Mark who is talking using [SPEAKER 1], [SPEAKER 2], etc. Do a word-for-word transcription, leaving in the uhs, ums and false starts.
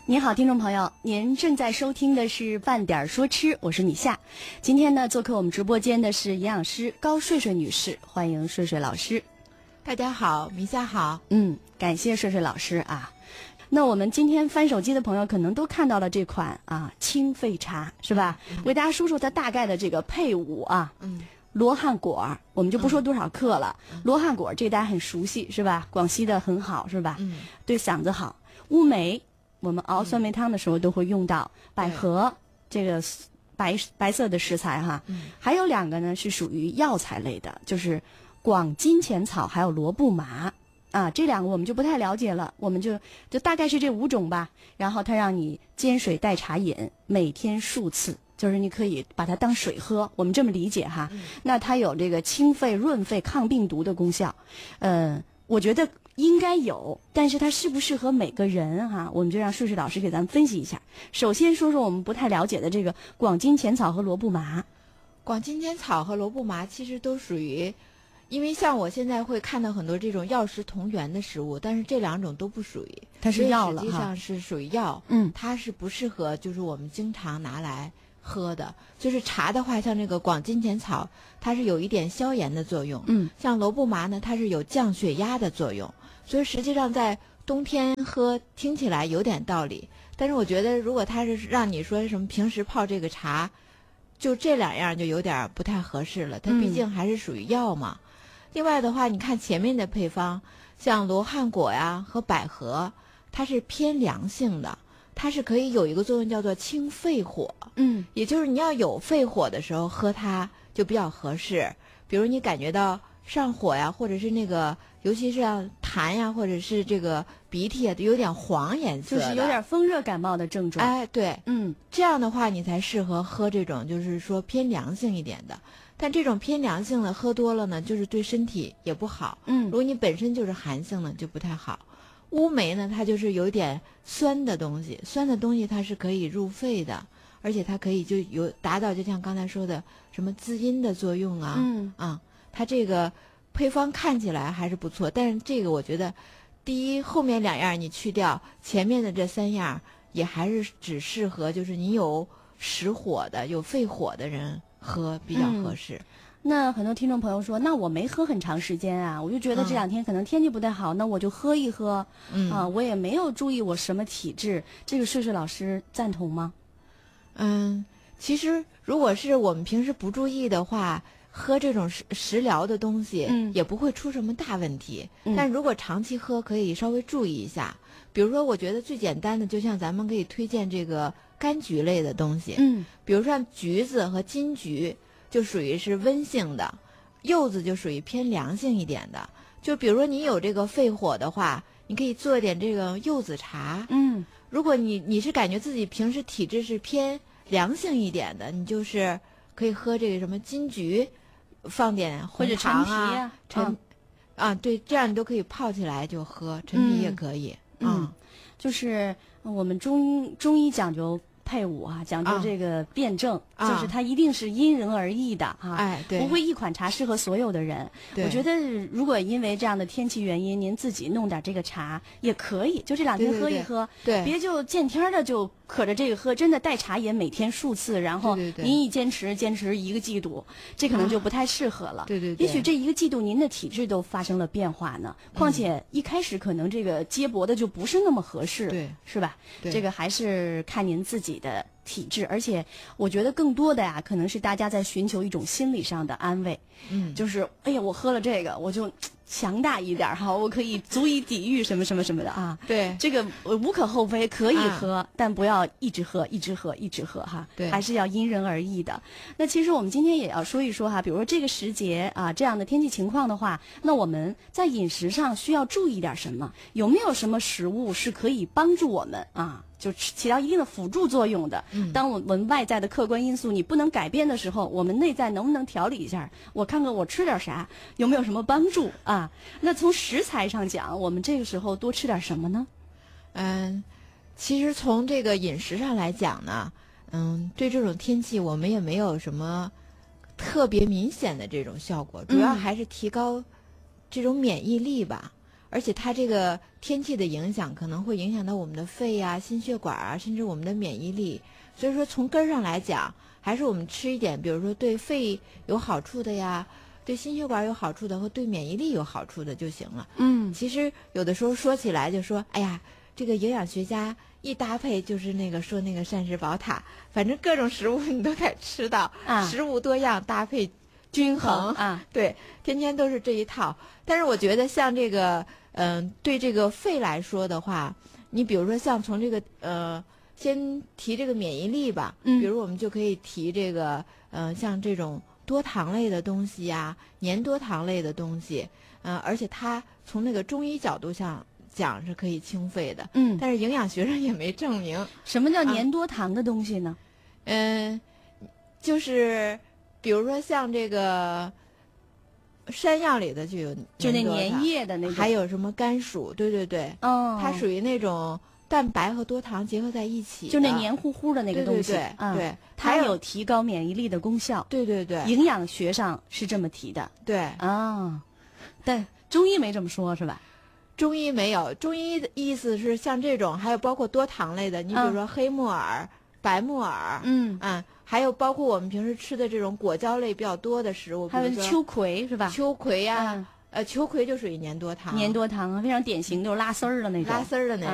[SPEAKER 1] 你好，听众朋友，您正在收听的是半点说吃，我是米夏。今天呢，做客我们直播间的是营养师高睡睡女士，欢迎睡睡老师。
[SPEAKER 2] 大家好，米夏好。
[SPEAKER 1] 嗯，感谢睡睡老师啊。那我们今天翻手机的朋友可能都看到了这款啊清肺茶，是吧？嗯、为大家说说它大概的这个配伍啊。嗯。罗汉果，我们就不说多少克了。嗯、罗汉果这个大家很熟悉，是吧？广西的很好，是吧？嗯。对嗓子好。乌梅。我们熬酸梅汤的时候都会用到百合这个白白色的食材哈，嗯、还有两个呢是属于药材类的，就是广金钱草还有罗布麻啊，这两个我们就不太了解了，我们就就大概是这五种吧。然后它让你煎水代茶饮，每天数次，就是你可以把它当水喝，我们这么理解哈。嗯、那它有这个清肺润肺抗病毒的功效，呃，我觉得。应该有，但是它适不适合每个人哈、啊？我们就让睡睡老师给咱们分析一下。首先说说我们不太了解的这个广金钱草和罗布麻。
[SPEAKER 2] 广金钱草和罗布麻其实都属于，因为像我现在会看到很多这种药食同源的食物，但是这两种都不属于，
[SPEAKER 1] 它是药了哈。
[SPEAKER 2] 实际上是属于药，嗯，它是不适合就是我们经常拿来喝的。就是茶的话，像这个广金钱草，它是有一点消炎的作用，嗯，像罗布麻呢，它是有降血压的作用。所以实际上在冬天喝听起来有点道理，但是我觉得如果他是让你说什么平时泡这个茶，就这两样就有点不太合适了，它毕竟还是属于药嘛。嗯、另外的话，你看前面的配方，像罗汉果呀和百合，它是偏凉性的，它是可以有一个作用叫做清肺火，嗯，也就是你要有肺火的时候喝它就比较合适。比如你感觉到上火呀，或者是那个，尤其是像痰呀，或者是这个鼻涕啊，有点黄颜色的，
[SPEAKER 1] 就是有点风热感冒的症状。
[SPEAKER 2] 哎，对，嗯，这样的话你才适合喝这种，就是说偏凉性一点的。但这种偏凉性的喝多了呢，就是对身体也不好。嗯，如果你本身就是寒性的，就不太好。乌梅呢，它就是有点酸的东西，酸的东西它是可以入肺的，而且它可以就有达到就像刚才说的什么滋阴的作用啊，嗯啊。它这个配方看起来还是不错，但是这个我觉得，第一后面两样你去掉，前面的这三样也还是只适合就是你有实火的、有肺火的人喝比较合适。嗯、
[SPEAKER 1] 那很多听众朋友说，那我没喝很长时间啊，我就觉得这两天可能天气不太好，嗯、那我就喝一喝，嗯、啊，我也没有注意我什么体质，这个睡睡老师赞同吗？
[SPEAKER 2] 嗯，其实如果是我们平时不注意的话。喝这种食食疗的东西，嗯，也不会出什么大问题。嗯、但如果长期喝，可以稍微注意一下。比如说，我觉得最简单的，就像咱们可以推荐这个柑橘类的东西，嗯，比如说像橘子和金桔，就属于是温性的；柚子就属于偏凉性一点的。就比如说你有这个肺火的话，你可以做一点这个柚子茶。嗯，如果你你是感觉自己平时体质是偏凉性一点的，你就是可以喝这个什么金桔。放点红糖啊，陈皮啊，啊，对，这样你都可以泡起来就喝，陈皮也可以。
[SPEAKER 1] 嗯，嗯就是我们中中医讲究配伍啊，讲究这个辩证，啊、就是它一定是因人而异的哈、啊。
[SPEAKER 2] 哎，对，
[SPEAKER 1] 不会一款茶适合所有的人。我觉得如果因为这样的天气原因，您自己弄点这个茶也可以，就这两天喝一喝，
[SPEAKER 2] 对，对对
[SPEAKER 1] 别就见天的就可着这个喝，真的代茶饮每天数次，然后您一坚持坚持一个季度，这可能就不太适合了。啊、
[SPEAKER 2] 对对对，
[SPEAKER 1] 也许这一个季度您的体质都发生了变化呢。况且一开始可能这个接驳的就不是那么合适，
[SPEAKER 2] 对，
[SPEAKER 1] 是吧？这个还是看您自己的体质，而且我觉得更多的呀，可能是大家在寻求一种心理上的安慰。嗯，就是哎呀，我喝了这个，我就强大一点哈，我可以足以抵御什么什么什么的啊。
[SPEAKER 2] 对，
[SPEAKER 1] 这个无可厚非，可以喝，啊、但不要一直喝，一直喝，一直喝哈。
[SPEAKER 2] 对，
[SPEAKER 1] 还是要因人而异的。那其实我们今天也要说一说哈，比如说这个时节啊，这样的天气情况的话，那我们在饮食上需要注意点什么？有没有什么食物是可以帮助我们啊？就起到一定的辅助作用的。嗯，当我们外在的客观因素你不能改变的时候，我们内在能不能调理一下？我看看我吃点啥，有没有什么帮助啊？那从食材上讲，我们这个时候多吃点什么呢？
[SPEAKER 2] 嗯，其实从这个饮食上来讲呢，嗯，对这种天气我们也没有什么特别明显的这种效果，主要还是提高这种免疫力吧。 而且它这个天气的影响可能会影响到我们的肺啊、心血管啊，甚至我们的免疫力。所以说从根儿上来讲，还是我们吃一点，比如说对肺有好处的呀，对心血管有好处的和对免疫力有好处的就行了。
[SPEAKER 1] 嗯，
[SPEAKER 2] 其实有的时候说起来就说，哎呀，这个营养学家一搭配就是那个说那个膳食宝塔，反正各种食物你都得吃到，
[SPEAKER 1] 啊、
[SPEAKER 2] 食物多样搭配均衡
[SPEAKER 1] 啊，
[SPEAKER 2] 对，天天都是这一套。但是我觉得像这个，嗯、呃，对这个肺来说的话，你比如说像从这个呃，先提这个免疫力吧，
[SPEAKER 1] 嗯，
[SPEAKER 2] 比如我们就可以提这个，呃，像这种多糖类的东西呀、粘多糖类的东西，嗯、呃，而且它从那个中医角度上讲是可以清肺的，
[SPEAKER 1] 嗯，
[SPEAKER 2] 但是营养学上也没证明。
[SPEAKER 1] 什么叫粘多糖的东西呢？
[SPEAKER 2] 嗯、呃，就是比如说像这个。山药里的就有
[SPEAKER 1] 就那粘液的那种，
[SPEAKER 2] 还有什么甘薯？对对对，
[SPEAKER 1] 哦，
[SPEAKER 2] 它属于那种蛋白和多糖结合在一起，
[SPEAKER 1] 就那黏糊糊的那个东西，
[SPEAKER 2] 对对对，
[SPEAKER 1] 嗯、
[SPEAKER 2] 对
[SPEAKER 1] 它有提高免疫力的功效。
[SPEAKER 2] 对对对，
[SPEAKER 1] 营养学上是这么提的。
[SPEAKER 2] 对
[SPEAKER 1] 啊、哦，但中医没这么说，是吧？
[SPEAKER 2] 中医没有，中医的意思是像这种，还有包括多糖类的，你比如说黑木耳、嗯、白木耳，
[SPEAKER 1] 嗯
[SPEAKER 2] 嗯。还有包括我们平时吃的这种果胶类比较多的食物，
[SPEAKER 1] 还有秋葵是吧？
[SPEAKER 2] 秋葵呀、啊
[SPEAKER 1] 嗯，
[SPEAKER 2] 呃，秋葵就属于粘多糖，
[SPEAKER 1] 粘多糖非常典型，就是拉丝儿的那种，
[SPEAKER 2] 拉丝儿的那种。